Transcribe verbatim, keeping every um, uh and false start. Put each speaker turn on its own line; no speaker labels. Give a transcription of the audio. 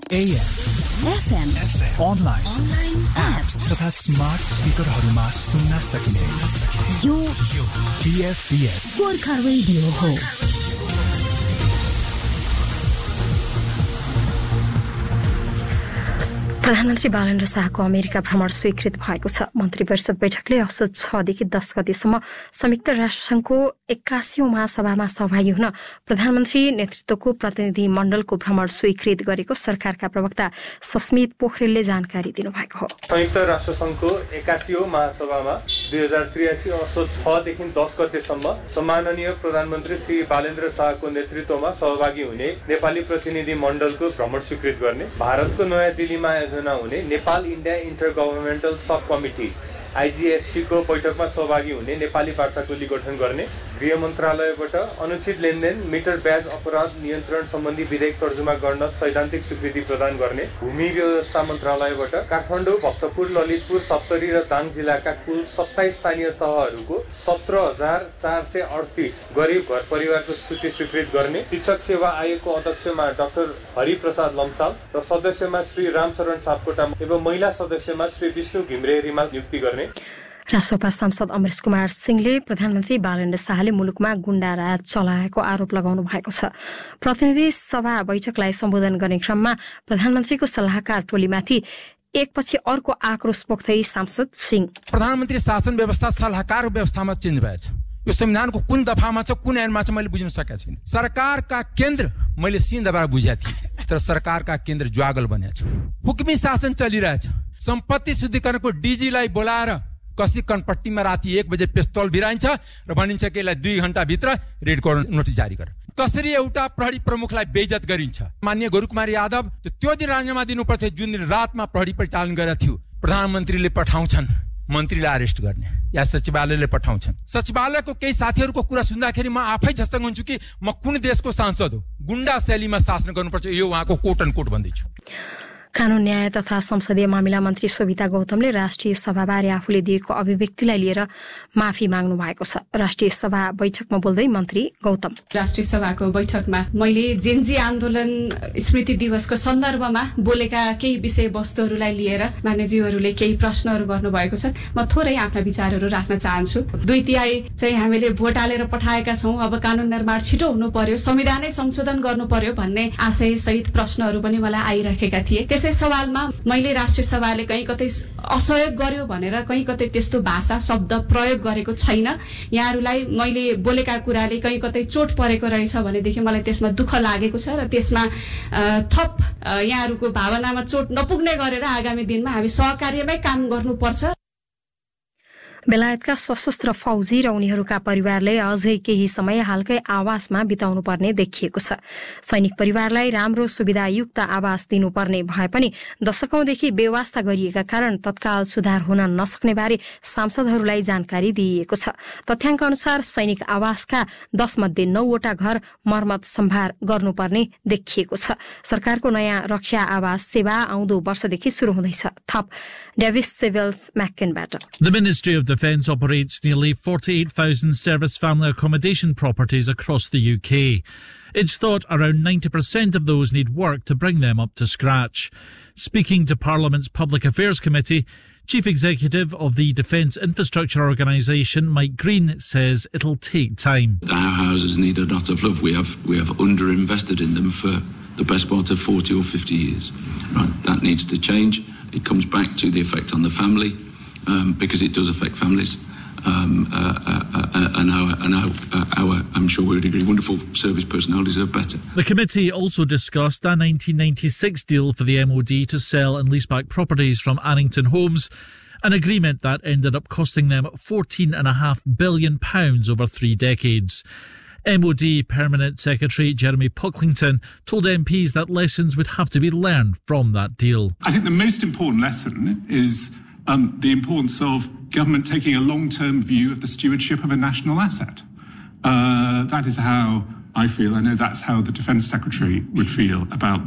A M,
F M,
online,
online apps
तथा smart स्पिकरहरूमा सुन्न सकिने
यो
B F B S
Gorkha radio हो। प्रधानमन्त्री बालेन्द्र शाहको अमेरिका भ्रमण स्वीकृत भएको छ। मन्त्री परिषद बैठकले असोज छ देखि दस गतेसम्म संयुक्त राष्ट्रसङ्घको एक्कासीौं महासभामा सहभागी हुन प्रधानमन्त्री नेतृत्वको प्रतिनिधि मण्डलको भ्रमण स्वीकृत गरेको सरकारका प्रवक्ता सस्मित पोखरेलले जानकारी दिनुभएको हो।
संयुक्त राष्ट्रसङ्घको एक्कासीौं महासभामा दुई हजार त्रियासी असोज छ देखि दस गतेसम्म सम्माननीय प्रधानमन्त्री श्री बालेन्द्र शाहको नेतृत्वमा सहभागी हुने नेपाली प्रतिनिधि मण्डलको भ्रमण स्वीकृत गर्ने, भारतको नयाँ दिल्लीमा हुने Nepal India enter governmental sub committee I G S C को बैठकमा सहभागी हुने नेपाली वार्ता टोली गठन गर्ने, गृह मन्त्रालयबाट अनुचित लेनदेन मिटर ब्याज अपराध नियन्त्रण सम्बन्धी विधेयक तर्जुमा गर्न सैद्धान्तिक स्वीकृति प्रदान गर्ने, भूमि व्यवस्था मन्त्रालयबाट काठमाडौँ, भक्तपुर, ललितपुर, सप्तरी र दाङ जिल्लाका कुल सत्ताइस स्थानीय तहहरूको सत्र हजार चार सय अडतिस गरिब घर परिवारको सूची स्वीकृत गर्ने, शिक्षक सेवा आयोगको अध्यक्षमा डाक्टर हरिप्रसाद लम्साल र सदस्यमा श्री रामशरण सापकोटा एवं महिला सदस्यमा श्री विष्णु घिम्रे रिमाल नियुक्ति गर्ने।
राष्ट्रपा सांसद अमरेश कुमार सिंहले प्रधानमन्त्री बालेन्द्र शाहले मुलुकमा गुण्डा राज चलाएको आरोप लगाउनु भएको छ। प्रतिनिधि सभा बैठकलाई सम्बोधन गर्ने क्रममा प्रधानमन्त्रीको सल्लाहकार टोलीमाथि एकपछि अर्को आक्रोश पोख्दै सांसद सिंह
प्रधानमन्त्री शासन व्यवस्था सल्लाहकार व्यवस्थामा चेन्ज भएछ। यो संविधानको कुन दफामा छ, कुन ऐनमा छ मैले बुझ्न सकेको छैन। सरकारका केन्द्र मैले सिंहदरबार बुझेको थिएँ, तर सरकारका केन्द्र ज्वागल बनेको छ। हुकुमी शासन चलिरहेछ। सम्पत्ति शुद्धिकरणको डीजीलाई बोलाएर कसी कनपट्टीमा राति एक बजे पिस्तौल भिराइन्छ र भनिन्छ कि यसलाई दुई घण्टा भित्र रेड कर्नर नोटिस जारी गर। कसरी एउटा प्रहरी प्रमुखलाई बेइज्जत गरिन्छ। माननीय गुरुकुमार यादव त्यो दिन राजीनामा दिनु पर्थ्यो जुन दिन रातमा प्रहरी परिचालन गरेर थियो। प्रधानमन्त्रीले पठाउँछन् मन्त्रीलाई अरेस्ट गर्ने या सचिवालयले पठाउँछन्। सचिवालयको केही साथीहरूको कुरा सुन्दाखेरि म आफै झस्सङ हुन्छु कि म कुन देशको सांसद हो। गुण्डा शैलीमा शासन गर्नुपर्छ, यो उहाँको कोट एन्ड कोट भन्दैछु।
कानून न्याय तथा संसदीय मामिला मन्त्री सोभिता गौतमले राष्ट्रिय सभाबारे आफूले दिएको अभिव्यक्तिलाई लिएर माफी माग्नु भएको छ। राष्ट्रिय सभा बैठकमा बोल्दै मन्त्री गौतम
राष्ट्रिय सभाको बैठकमा मैले जेन्जी आन्दोलन स्मृति दिवसको सन्दर्भमा बोलेका केही विषय वस्तुहरूलाई लिएर मान्यज्यूहरूले केही प्रश्नहरू गर्नुभएको छ। म थोरै आफ्ना विचारहरू राख्न चाहन्छु। दुई तिहाई चाहिँ हामीले भोट हालेर पठाएका छौँ, अब कानून निर्माण छिटो हुनु पर्यो, संविधानै संशोधन गर्नु पर्यो भन्ने आशय सहित प्रश्नहरू पनि मलाई आइरहेका थिए। त्यसै सवालमा मैले राष्ट्रिय सभाले कहीँ कतै असहयोग गर्यो भनेर कहीँ कतै त्यस्तो भाषा शब्द प्रयोग गरेको छैन। यहाँहरूलाई मैले बोलेका कुराले कहीँ कतै चोट परेको रहेछ भनेदेखि मलाई त्यसमा दुःख लागेको छ र त्यसमा थप यहाँहरूको भावनामा चोट नपुग्ने गरेर आगामी दिनमा हामी सहकार्यमै काम गर्नुपर्छ।
बेलायतका सशस्त्र फौजी र उनीहरूका परिवारले अझै केही समय हालकै आवासमा बिताउनु पर्ने देखिएको छ। सैनिक परिवारलाई राम्रो सुविधायुक्त आवास दिनुपर्ने भए पनि दशकौंदेखि बेवास्ता गरिएका कारण तत्काल सुधार हुन नसक्ने बारे सांसदहरूलाई जानकारी दिइएको छ। तथ्याङ्क अनुसार सैनिक आवासका दस मध्ये नौवटा घर मर्मत सम्भार गर्नुपर्ने देखिएको छ। सरकारको नयाँ रक्षा आवास सेवा आउँदो वर्षदेखि शुरू हुँदैछ। थप Davis सिभिल्स म्याकेनबाट
The Ministry of Defence operates nearly forty-eight thousand service family accommodation properties across the U K. It's thought around ninety percent of those need work to bring them up to scratch. Speaking to Parliament's Public Affairs Committee, Chief Executive of the Defence Infrastructure Organisation, Mike Green, says it'll take time.
Our houses need a lot of love. We have we have underinvested in them for the best part of forty or fifty years. Right, that needs to change. It comes back to the effect on the family. Um, because it does affect families, um, uh, uh, uh, and, our, and our, uh, our, I'm sure we would agree, wonderful service personnel deserve better.
The committee also discussed a nineteen ninety-six deal for the M O D to sell and lease back properties from Annington Homes, an agreement that ended up costing them fourteen point five billion pounds over three decades. M O D Permanent Secretary Jeremy Pocklington told M Ps that lessons would have to be learned from that deal.
I think the most important lesson is Um, the importance of government taking a long-term view of the stewardship of a national asset. Uh, that is how I feel. I know that's how the Defence Secretary would feel about